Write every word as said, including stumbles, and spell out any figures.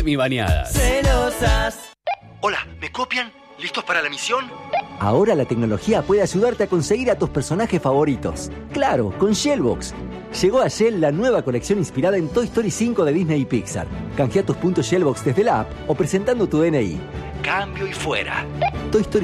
Mi bañadas. Celosas. Hola, ¿me copian? ¿Listos para la misión? Ahora la tecnología puede ayudarte a conseguir a tus personajes favoritos. Claro, con Shellbox. Llegó a Shell la nueva colección inspirada en Toy Story cinco de Disney y Pixar. Canjea tus puntos Shellbox desde la app o presentando tu D N I. Cambio y fuera. Toy Story